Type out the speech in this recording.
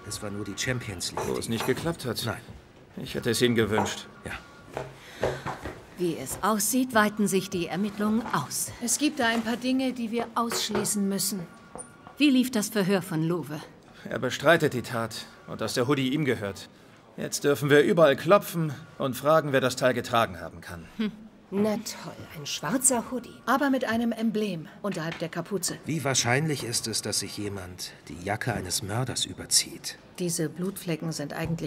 Es war nur die Champions League. Wo es nicht geklappt hat. Nein. Ich hätte es ihm gewünscht. Ja. Wie es aussieht, weiten sich die Ermittlungen aus. Es gibt da ein paar Dinge, die wir ausschließen müssen. Wie lief das Verhör von Lowe? Er bestreitet die Tat und dass der Hoodie ihm gehört. Jetzt dürfen wir überall klopfen und fragen, wer das Teil getragen haben kann. Na toll, ein schwarzer Hoodie. Aber mit einem Emblem unterhalb der Kapuze. Wie wahrscheinlich ist es, dass sich jemand die Jacke eines Mörders überzieht? Diese Blutflecken sind eigentlich